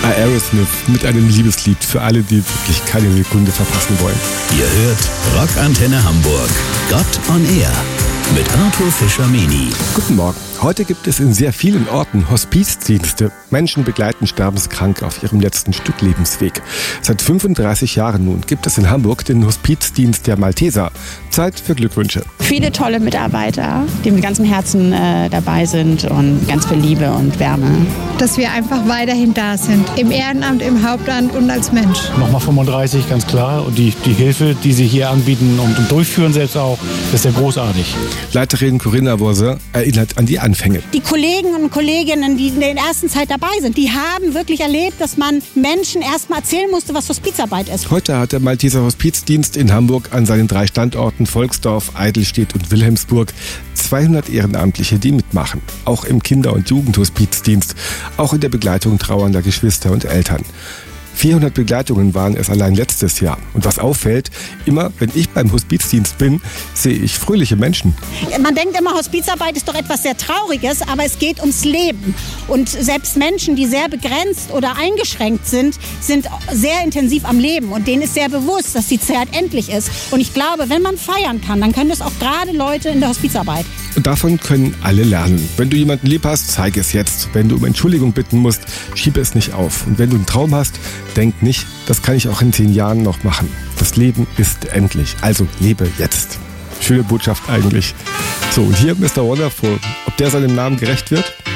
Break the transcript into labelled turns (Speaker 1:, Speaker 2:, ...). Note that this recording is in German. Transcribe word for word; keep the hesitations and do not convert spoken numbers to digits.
Speaker 1: Aerosmith mit einem Liebeslied für alle, die wirklich keine Sekunde verpassen wollen.
Speaker 2: Ihr hört Rockantenne Hamburg. Gott on Air mit Arthur Fischer-Meni.
Speaker 1: Guten Morgen. Heute gibt es in sehr vielen Orten Hospizdienste. Menschen begleiten Sterbenskranke auf ihrem letzten Stück Lebensweg. Seit fünfunddreißig Jahren nun gibt es in Hamburg den Hospizdienst der Malteser. Zeit für Glückwünsche.
Speaker 3: Viele tolle Mitarbeiter, die mit ganzem Herzen äh, dabei sind und ganz viel Liebe und Wärme.
Speaker 4: Dass wir einfach weiterhin da sind. Im Ehrenamt, im Hauptamt und als Mensch.
Speaker 5: Nochmal fünfunddreißig, ganz klar. Und die, die Hilfe, die Sie hier anbieten und, und durchführen selbst auch, das ist ja großartig.
Speaker 1: Leiterin Corinna Wurse erinnert an die Anfänge.
Speaker 6: Die Kollegen und Kolleginnen, die in der ersten Zeit dabei sind, die haben wirklich erlebt, dass man Menschen erst mal erzählen musste, was Hospizarbeit ist.
Speaker 1: Heute hat der Malteser Hospizdienst in Hamburg an seinen drei Standorten Volksdorf, Eidelstedt und Wilhelmsburg zweihundert Ehrenamtliche, die mitmachen. Auch im Kinder- und Jugendhospizdienst, auch in der Begleitung trauernder Geschwister und Eltern. vierhundert Begleitungen waren es allein letztes Jahr. Und was auffällt, immer wenn ich beim Hospizdienst bin, sehe ich fröhliche Menschen.
Speaker 6: Man denkt immer, Hospizarbeit ist doch etwas sehr Trauriges, aber es geht ums Leben. Und selbst Menschen, die sehr begrenzt oder eingeschränkt sind, sind sehr intensiv am Leben. Und denen ist sehr bewusst, dass die Zeit endlich ist. Und ich glaube, wenn man feiern kann, dann können das auch gerade Leute in der Hospizarbeit.
Speaker 1: Und davon können alle lernen. Wenn du jemanden lieb hast, zeige es jetzt. Wenn du um Entschuldigung bitten musst, schiebe es nicht auf. Und wenn du einen Traum hast, denk nicht, das kann ich auch in zehn Jahren noch machen. Das Leben ist endlich. Also lebe jetzt. Schöne Botschaft eigentlich. So, und hier Mister Wonderful. Ob der seinem Namen gerecht wird?